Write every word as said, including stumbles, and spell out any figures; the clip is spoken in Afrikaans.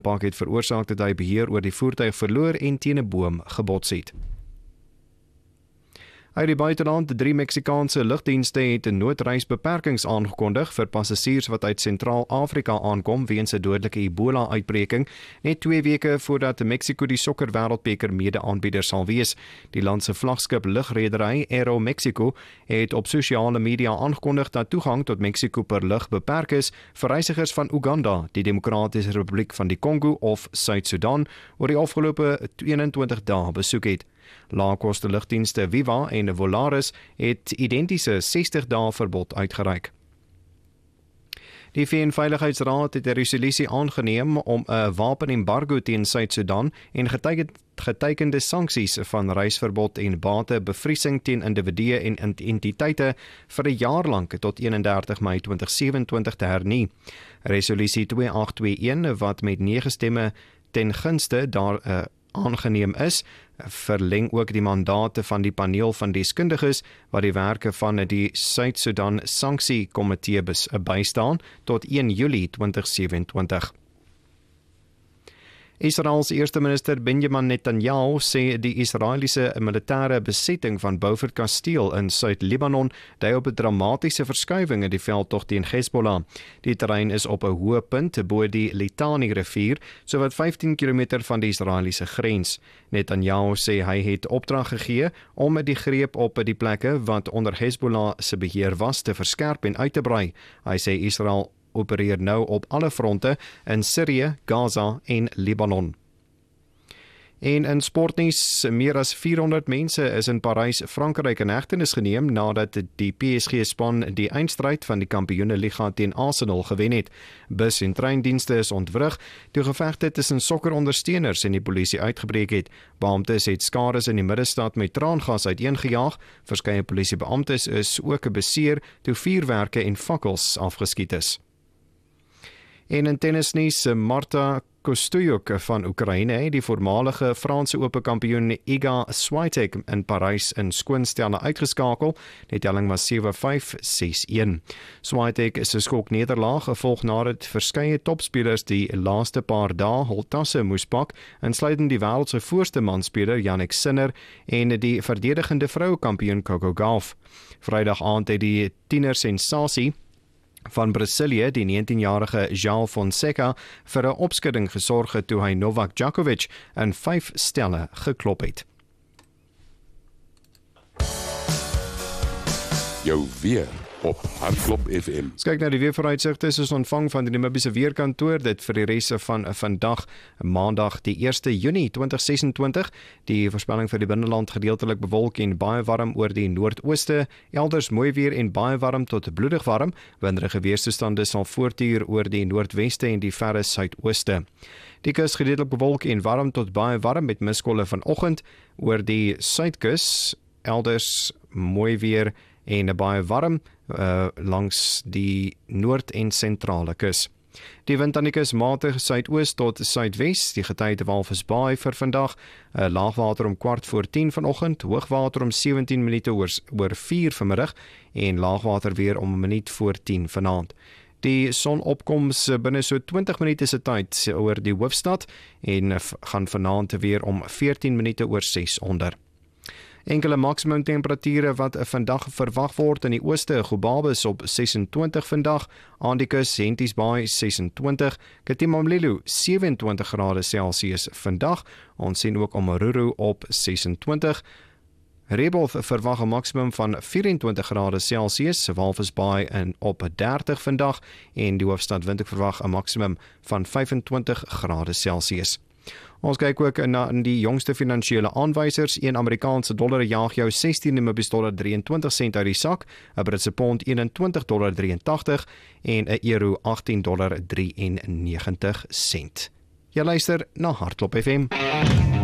Pak het veroorsaak dat hy beheer oor die voertuig verloor en teen 'n boom gebots het. Uit die buiteland, drie Meksikaanse lugdienste het 'n noodreisbeperkings aangekondig vir passasiers wat uit Sentraal-Afrika aankom weens 'n dodelike Ebola-uitbreking, net twee weke voordat Mexico die sokker wêreldbeker mede-aanbieder sal wees. Die land se vlaggenskap lugredery Aero Mexico het op sosiale media aangekondig dat toegang tot Mexico per lug beperk is vir reisigers van Uganda, die Demokratiese Republiek van die Kongo of Suid-Sudan oor die afgelope eenentwintig dae besoek het. Laagkoste lugdienste Viva en Volaris het identiese sestig dae verbod uitgereik. Die V N-veiligheidsraad het 'n resolusie aangeneem om 'n wapenembargo teen Suid-Sudan en getekende sanksies van reisverbod en batebevriesing teen individue en entiteite vir 'n jaar lank tot eenendertig Mei twintig sewe-en-twintig te hernie. Resolusie twee agt twee een wat met nege stemme ten gunste daar uh, aangeneem is, verleng ook die mandate van die paneel van deskundiges wat die werke van die Suid-Sudan Sanksiekomitee bystaan tot een Julie twintig sewe-en-twintig. Israels eerste minister Benjamin Netanyahu sê die Israeliese militêre besetting van Beaufort Kasteel in Suid-Libanon dui op 'n dramatiese verskuiwing in die veldtog teen Hezbollah. Die terrein is op 'n hoë punt bo die Litani rivier, sowat vyftien kilometer van die Israeliese grens. Netanyahu sê hy het opdrag gegee om die greep op die plekke wat onder Hezbollah se beheer was te verskerp en uit te brei. Hy sê Israel opereer nou op alle fronte in Sirië, Gaza en Libanon. En in sportnuus, meer as vierhonderd mense is in Parys, Frankryk in hegtenis geneem nadat die P S G-span die eindstryd van die Kampioeneliga teen Arsenal gewen het. Bus- en treindienste is ontwrig toe gevegte tussen sokkerondersteuners en die polisie uitgebreek het. Beamptes het skares in die middestad met traangas uiteengejaag. Verskeie polisiebeamptes is ook beseer toe vuurwerke en fakkels afgeskiet is. En in tennisnuus, Marta Kostyuk van Oekraïne, die voormalige Franse ope kampioen Iga Swiatek in Parys in skoonstelle uitgeskakel. Die telling was sewe vyf ses een. Swiatek is 'n skoknederlaag gevolg nadat verskeie topspelers die laaste paar dae hul tasse moes pak, insluitend die wêreld se voorste manspeler Jannik Sinner en die verdedigende vroue-kampioen Coco Gauff. Vrydag aand het die tiener sensasie van Brasilië, die negentienjarige João Fonseca, vir 'n opskudding gesorg het toe hy Novak Djokovic in vyf stelle geklop het. Jou weer op Hartklop F M. Ons kyk na die weervooruitsigte, is ontvang van die Namibiese weerkantoor, dit vir die res van vandag, maandag die eerste Junie twintig ses-en-twintig. Die voorspelling vir die binneland gedeeltelik bewolk en baie warm oor die noordooste, elders mooi weer en baie warm tot bloedig warm. Winderige weerstoestande sal voortduur oor die noordweste en die verre suidooste. Die kus gedeeltelik bewolk en warm tot baie warm met miskolle vanoggend oor die suidkus, elders mooi weer en baie warm uh, langs die noord- en sentrale kus. Die wind aan die kus matig suidoos tot suidwes, die getye Walvisbaai vir vandag, uh, laagwater om kwart voor tien vanoggend, hoogwater om sewentien minute oor, oor vier vanmiddag en laagwater weer om 'n minuut voor tien vanaand. Die sonopkoms binne so twintig minute se tyd oor die hoofstad en gaan vanaand weer om veertien minute oor ses onder. Enkele maksimum temperature wat vandag verwag word in die ooste, Gobabis op ses-en-twintig vandag, aan die kus Henties Baai ses-en-twintig, Katimamlilo sewe-en-twintig grade Celsius vandag, ons sien ook Omaruru op ses-en-twintig, Reboth verwag 'n maksimum van vyf-en-twintig grade Celsius, Walvis Baai in op dertig vandag en die hoofstad Windhoek verwag 'n maksimum van vyf-en-twintig grade Celsius. Ons kyk ook na in die jongste finansiële aanwysers. Een Amerikaanse dollar jaag jou sestien Namibiese dollar drieëntwintig sent uit die sak, 'n Britse pond eenentwintig dollar drieëntagtig en 'n euro agttien dollar drieënnegentig sent. Jy luister na Hartklop F M.